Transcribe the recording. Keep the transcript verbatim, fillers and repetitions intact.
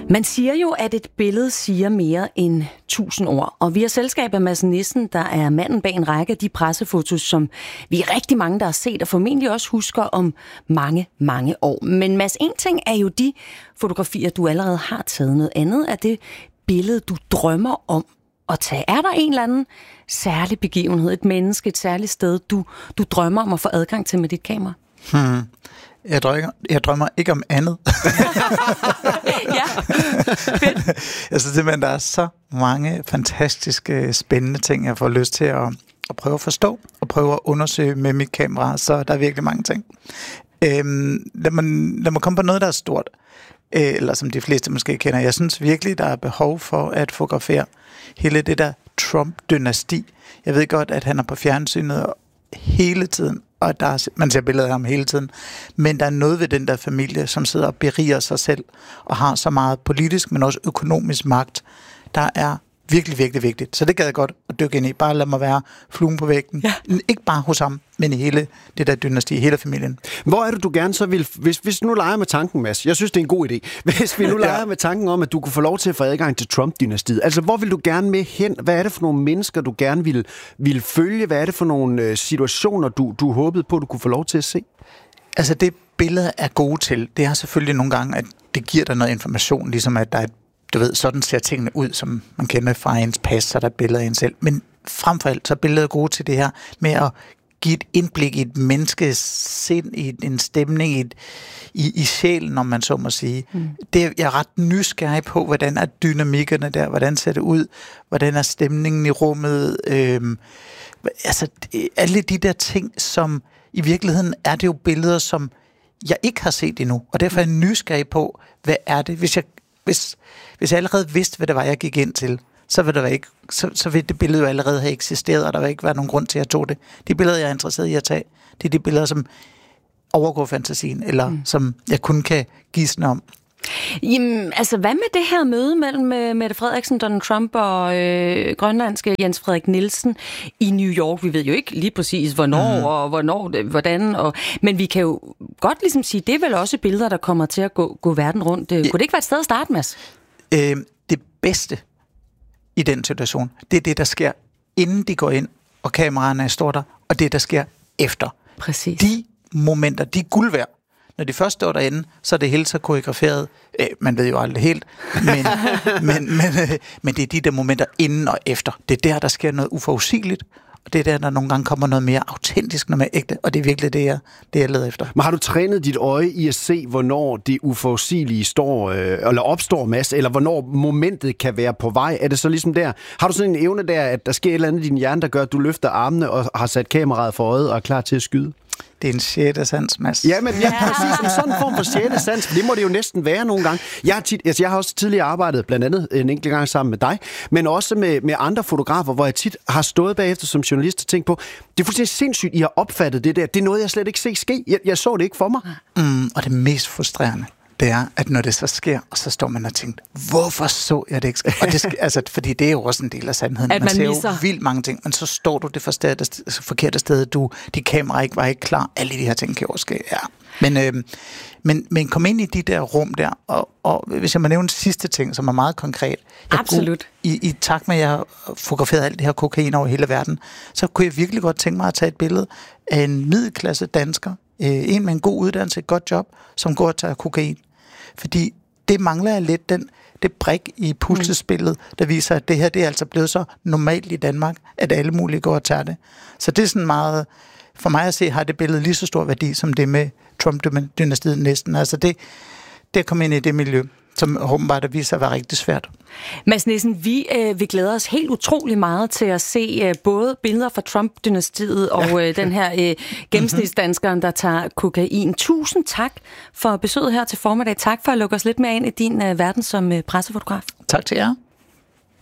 Man siger jo, at et billede siger mere end tusind ord, og vi har selskab af Mads Nissen, der er manden bag en række af de pressefotos, som vi er rigtig mange, der har set, og formentlig også husker om mange, mange år. Men Mads, en ting er jo de fotografier, du allerede har taget. Noget andet er det billede, du drømmer om at tage. Er der en eller anden særlig begivenhed, et menneske, et særligt sted, du, du drømmer om at få adgang til med dit kamera? Hmm. Jeg drømmer, jeg drømmer ikke om andet. Ja, fedt. Jeg synes simpelthen, der er så mange fantastiske, spændende ting, jeg får lyst til at, at prøve at forstå og prøve at undersøge med mit kamera, så der er virkelig mange ting. Øhm, lad, mig, lad mig komme på noget, der er stort, øh, eller som de fleste måske kender. Jeg synes virkelig, der er behov for at fotografere hele det der Trump-dynasti. Jeg ved godt, at han er på fjernsynet hele tiden, og der er, man ser billeder af ham hele tiden, men der er noget ved den der familie, som sidder og beriger sig selv, og har så meget politisk, men også økonomisk magt, der er virkelig, virkelig vigtigt. Så det gad jeg godt at dykke ind i. Bare lad mig være fluen på væggen. Ja. Ikke bare hos ham, men i hele det der dynasti, hele familien. Hvor er det, du gerne så vil... Hvis, hvis nu leger med tanken, Mads, jeg synes, det er en god idé. Hvis vi nu leger ja. med tanken om, at du kunne få lov til at få adgang til Trump-dynastiet, altså hvor vil du gerne med hen? Hvad er det for nogle mennesker, du gerne vil, vil følge? Hvad er det for nogle øh, situationer, du, du håbede på, du kunne få lov til at se? Altså det billede er gode til. Det er selvfølgelig nogle gange, at det giver dig noget information, ligesom at der er et Du ved, sådan ser tingene ud, som man kender fra ens pas, så der er billeder af en selv. Men frem for alt, så er billedet gode til det her med at give et indblik i et menneskes sind, i en stemning, i, et, i, i sjælen, om man så må sige. Mm. Det, jeg er ret nysgerrig på, hvordan er dynamikkerne der, hvordan ser det ud, hvordan er stemningen i rummet. Øhm, altså, alle de der ting, som i virkeligheden er det jo billeder, som jeg ikke har set endnu. Og derfor er jeg nysgerrig på, hvad er det, hvis jeg Hvis, hvis jeg allerede vidste, hvad det var, jeg gik ind til, så vil, der ikke, så, så vil det billede jo allerede have eksisteret, og der vil ikke være nogen grund til, at jeg tog det. De billeder, jeg er interesseret i at tage, det er de billeder, som overgår fantasien, eller mm. som jeg kun kan gisne om. Jamen, altså, hvad med det her møde mellem Mette Frederiksen, Donald Trump og øh, grønlandske Jens Frederik Nielsen i New York? Vi ved jo ikke lige præcis, hvornår mm. og hvornår, hvordan, og, men vi kan jo godt ligesom sige, det er vel også billeder, der kommer til at gå, gå verden rundt. Kunne det ikke være et sted at starte, Mads? Øh, det bedste i den situation, det er det, der sker, inden de går ind, og kameraerne står der, og det, der sker efter. Præcis. De momenter, de er guld værd. Når de først står derinde, så er det hele så koreograferet. Øh, man ved jo aldrig helt, men, men, men, øh, men det er de der momenter inden og efter. Det er der, der sker noget uforudsigeligt, og det er der, der nogle gange kommer noget mere autentisk, noget mere ægte, og det er virkelig det, jeg, det, jeg leder efter. Men har du trænet dit øje i at se, hvornår det uforudsigelige står, øh, eller opstår, Mads, eller hvornår momentet kan være på vej? Er det så ligesom der? Har du sådan en evne der, at der sker et eller andet i din hjerne, der gør, at du løfter armene og har sat kameraet for øjet og er klar til at skyde? Det er en sjette sans, Mads. Ja, men ja, præcis. En sådan form for sjette sans, for det må det jo næsten være nogle gange. Jeg har, tit, altså jeg har også tidligere arbejdet blandt andet en enkelt gang sammen med dig, men også med, med andre fotografer, hvor jeg tit har stået bagefter som journalist og tænkt på, det er fuldstændig sindssygt, I har opfattet det der. Det er noget, jeg slet ikke ser ske. Jeg, jeg så det ikke for mig. Mm, og det mest frustrerende, det er, at når det så sker, og så står man og tænker, hvorfor så jeg det ikke ske? Og det skal, altså, fordi det er jo også en del af sandheden. At man, man ser misser. jo vildt mange ting, men så står du det for sted, forkerte sted, du, dit kamera ikke var ikke klar, alle de her ting kan jo ske, ja. Men, øh, men, men kom ind i de der rum der, og, og hvis jeg må nævne en sidste ting, som er meget konkret. Absolut. Kunne, i, I takt med, at jeg har fotograferet alt det her kokain over hele verden, så kunne jeg virkelig godt tænke mig at tage et billede af en middelklasse dansker, øh, en med en god uddannelse, et godt job, som går og tager kokain. Fordi det mangler jeg lidt, den, det brik i puslespillet, der viser, at det her det er altså blevet så normalt i Danmark, at alle mulige går og tager det. Så det er sådan meget, for mig at se, har det billede lige så stor værdi, som det med Trump-dynastiet næsten. Altså det, det er kommet ind i det miljø, som åbenbart viser sig at være rigtig svært. Mads Nissen, vi, øh, vi glæder os helt utrolig meget til at se øh, både billeder fra Trump-dynastiet og øh, den her øh, gennemsnitsdanskeren, der tager kokain. Tusind tak for besøget her til formiddag. Tak for at lukke os lidt mere ind i din øh, verden som øh, pressefotograf. Tak til jer.